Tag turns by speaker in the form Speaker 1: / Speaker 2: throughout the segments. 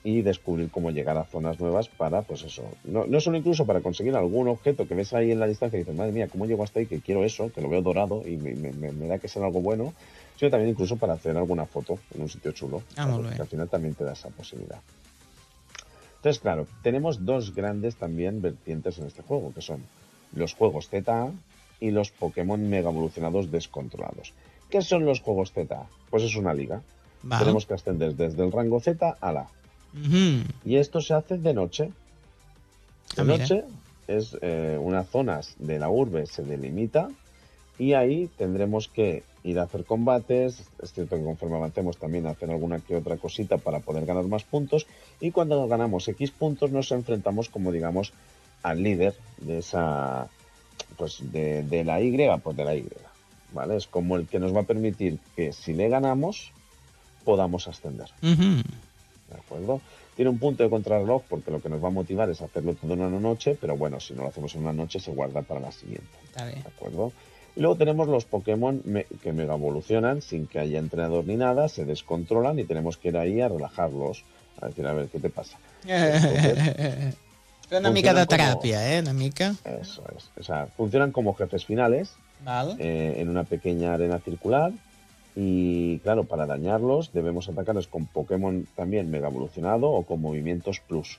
Speaker 1: y descubrir cómo llegar a zonas nuevas para, pues eso, no solo incluso para conseguir algún objeto que ves ahí en la distancia y dices, madre mía, ¿cómo llego hasta ahí? Que quiero eso, que lo veo dorado y me da que ser algo bueno, sino también incluso para hacer alguna foto en un sitio chulo,
Speaker 2: Molt
Speaker 1: ¿sabes?
Speaker 2: bé.
Speaker 1: Que al final también te da esa posibilidad. Entonces, claro, tenemos dos grandes también vertientes en este juego, que son los juegos ZA y los Pokémon mega evolucionados descontrolados. ¿Qué son los juegos ZA? Pues es una liga.
Speaker 2: Val.
Speaker 1: Tenemos que ascender desde el rango Z a la A. Y esto se hace de noche. De
Speaker 2: Ah, mira.
Speaker 1: noche es unas zonas de la urbe se delimita y ahí tendremos que ir a hacer combates. Es cierto que conforme avancemos también hacer alguna que otra cosita para poder ganar más puntos, y cuando ganamos X puntos nos enfrentamos, como digamos, al líder de esa, pues de la Y, pues de la Y, ¿vale? Es como el que nos va a permitir que si le ganamos podamos ascender. ¿De acuerdo? Tiene un punto de contrarreloj porque lo que nos va a motivar es hacerlo todo en una noche, pero bueno, si no lo hacemos en una noche se guarda para la siguiente.
Speaker 2: Está bien.
Speaker 1: ¿De acuerdo? Y luego tenemos los Pokémon que mega evolucionan sin que haya entrenador ni nada, se descontrolan y tenemos que ir ahí a relajarlos, a decir, a ver, ¿qué te pasa? Entonces,
Speaker 2: Una mica de
Speaker 1: funcionan como-
Speaker 2: teràpia, Una mica.
Speaker 1: Eso es. O sea, funcionan como jefes finales
Speaker 2: Val.
Speaker 1: en una pequeña arena circular. Y claro, para dañarlos debemos atacarlos con Pokémon también mega evolucionado o con movimientos plus.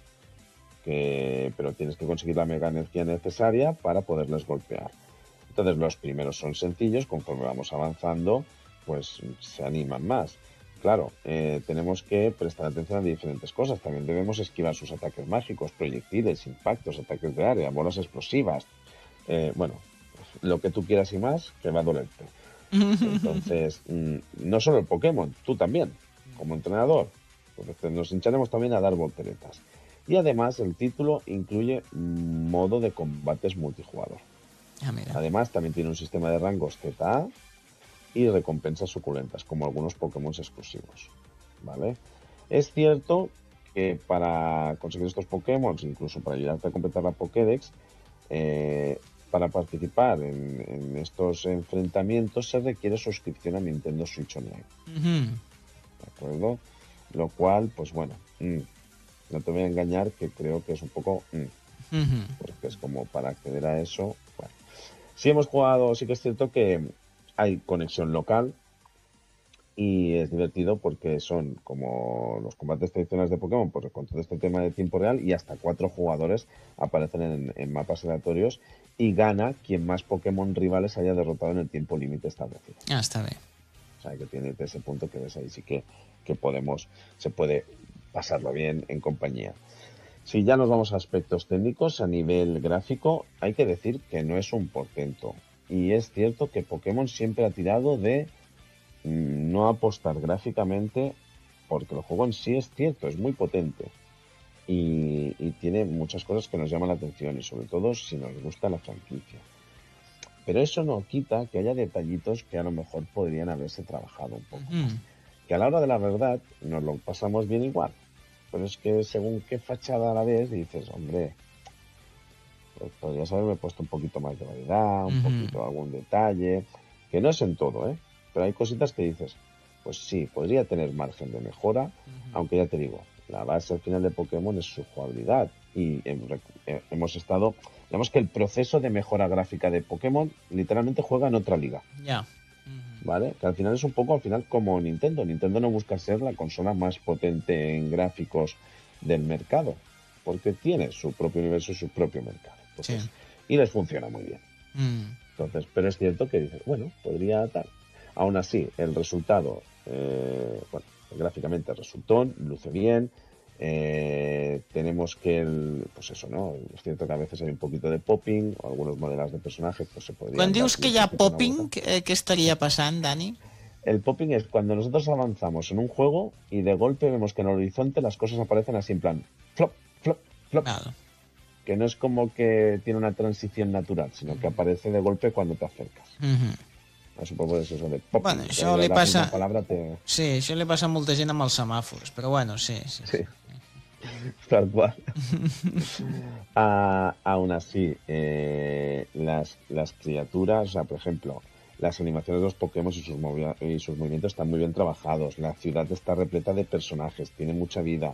Speaker 1: Pero tienes que conseguir la mega energía necesaria para poderles golpear. Entonces los primeros son sencillos, conforme vamos avanzando, pues se animan más. Claro, tenemos que prestar atención a diferentes cosas. También debemos esquivar sus ataques mágicos, proyectiles, impactos, ataques de área, bolas explosivas. Bueno, lo que tú quieras y más, que va a dolerte. Entonces, no solo el Pokémon, tú también, como entrenador. Entonces nos hincharemos también a dar volteretas. Y además el título incluye modo de combates multijugador.
Speaker 2: Ah, mira.
Speaker 1: Además también tiene un sistema de rangos ZA y recompensas suculentas, como algunos Pokémon exclusivos. ¿Vale? Es cierto que para conseguir estos Pokémon, incluso para ayudarte a completar la Pokédex, para participar en estos enfrentamientos se requiere suscripción a Nintendo Switch Online. ¿De acuerdo? Lo cual, pues bueno, no te voy a engañar que creo que es un poco... porque es como para acceder a eso... Bueno. Sí hemos jugado, sí que es cierto que hay conexión local y es divertido porque son como los combates tradicionales de Pokémon, pues con todo este tema de tiempo real, y hasta 4 jugadores aparecen en mapas aleatorios y gana quien más Pokémon rivales haya derrotado en el tiempo límite establecido.
Speaker 2: Ah, està bé.
Speaker 1: O sea, que tiene ese punto que ves ahí, sí que se puede pasarlo bien en compañía. Si ya nos vamos a aspectos técnicos, a nivel gráfico, hay que decir que no es un portento. Y es cierto que Pokémon siempre ha tirado de no apostar gráficamente, porque el juego en sí es cierto, es muy potente. Y tiene muchas cosas que nos llaman la atención, y sobre todo si nos gusta la franquicia. Pero eso no quita que haya detallitos que a lo mejor podrían haberse trabajado un poco más. Que a la hora de la verdad nos lo pasamos bien igual. Pero es que según qué fachada la ves, dices, hombre, pues podrías haberme puesto un poquito más de variedad, un poquito algún detalle, que no es en todo, ¿eh? Pero hay cositas que dices, pues sí, podría tener margen de mejora, aunque ya te digo, la base al final de Pokémon es su jugabilidad. Y hemos estado, digamos que el proceso de mejora gráfica de Pokémon literalmente juega en otra liga.
Speaker 2: Ja.
Speaker 1: ¿Vale? Que al final es un poco como Nintendo. Nintendo no busca ser la consola más potente en gráficos del mercado, porque tiene su propio universo y su propio mercado. Entonces,
Speaker 2: Sí.
Speaker 1: Y les funciona muy bien. Entonces, pero es cierto que dices, bueno, podría tal. Aún así, el resultado, bueno, gráficamente resultó, luce bien. Tenemos que pues eso, ¿no? Es cierto que a veces hay un poquito de popping, o algunos modelos de personajes pues se podrían...
Speaker 2: Quan dius que hi ha
Speaker 1: dar
Speaker 2: popping, què estaria passant, Dani?
Speaker 1: El popping es cuando nosotros avanzamos en un juego y de golpe vemos que en el horizonte las cosas aparecen así en plan flop, flop, flop.
Speaker 2: Val.
Speaker 1: Que no es como que tiene una transición natural, sino que aparece de golpe cuando te acercas. Supongo que es eso de popping.
Speaker 2: Bueno, això li passa... Sí, això li passa a molta gent amb els semàfors, però bueno, sí.
Speaker 1: Tal cual. Aún así, las criaturas, o sea, por ejemplo, las animaciones de los Pokémon y sus movimientos están muy bien trabajados. La ciudad está repleta de personajes, tiene mucha vida.